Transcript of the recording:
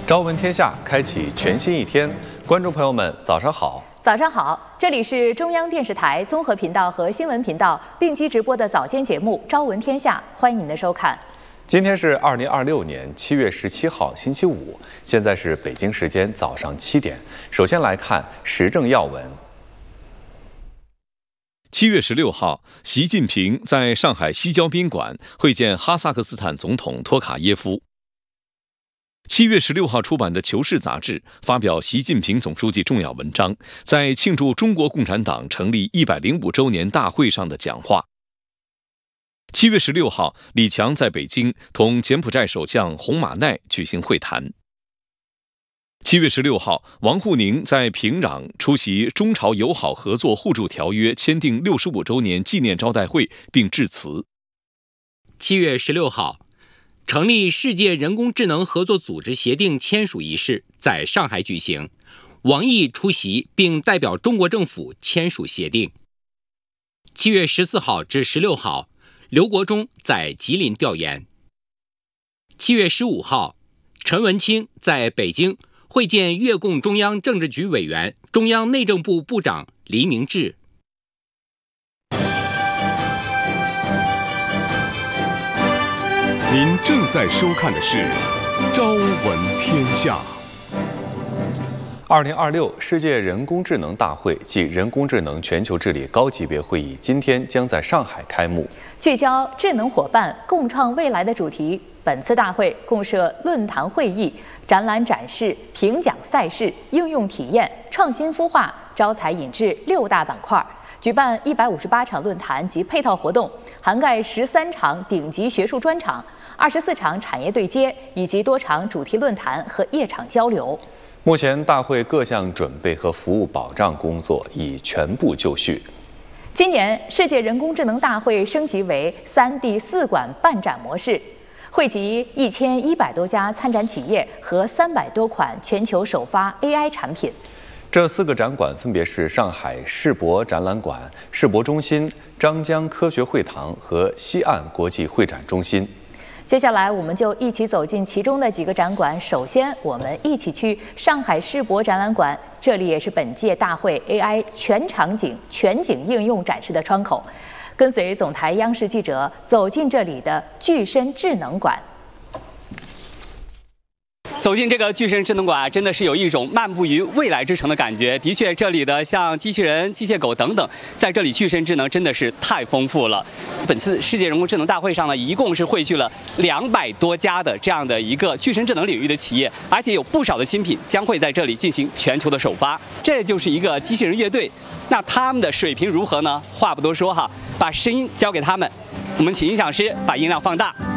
朝闻天下，开启全新一天。观众朋友们，早上好！ 早上好，这里是中央电视台综合频道和新闻频道并机直播的早间节目《朝闻天下》，欢迎您的收看。 今天是2026年7月17号，星期五，现在是北京时间早上7点。首先来看时政要闻。 7月16号，习近平在上海西郊宾馆会见哈萨克斯坦总统托卡耶夫。7月16号出版的《求是》杂志发表习近平总书记重要文章，在庆祝中国共产党成立105周年大会上的讲话。7月16号，李强在北京同柬埔寨首相洪马奈举行会谈。7月16号，王沪宁在平壤出席中朝友好合作互助条约签订65周年纪念招待会并致辞。 7月16号，成立世界人工智能合作组织协定签署仪式在上海举行，王毅出席并代表中国政府签署协定。7月14号至16号，刘国中在吉林调研。7月15号，陈文清在北京会见越共中央政治局委员、中央内政部部长黎明志。 您正在收看的是《朝闻天下》。 2026世界人工智能大会暨人工智能全球治理高级别会议今天将在上海开幕。 聚焦智能伙伴共创未来的主题，本次大会共设论坛会议、展览展示、评奖赛事、应用体验、创新孵化、招才引智6大板块，举办158场论坛及配套活动，涵盖13场顶级学术专场、24场产业对接以及多场主题论坛和夜场交流。 目前大会各项准备和服务保障工作已全部就绪。 今年世界人工智能大会升级为3D 4馆办展模式，汇集1100多家参展企业和300多款全球首发 AI 产品。 这4个展馆分别是上海世博展览馆、世博中心、张江科学会堂和西岸国际会展中心。 接下来我们就一起走进其中的几个展馆。首先我们一起去上海世博展览馆，这里也是本届大会 AI 全场景全景应用展示的窗口。跟随总台央视记者走进这里的具身智能馆。 走进这个具身智能馆，真的是有一种漫步于未来之城的感觉。的确，这里的像机器人、机械狗等等，在这里具身智能真的是太丰富了。本次世界人工智能大会上呢，一共是汇聚了200多家的这样的一个具身智能领域的企业，而且有不少的新品将会在这里进行全球的首发。这就是一个机器人乐队，那他们的水平如何呢？话不多说哈，把声音交给他们，我们请音响师把音量放大。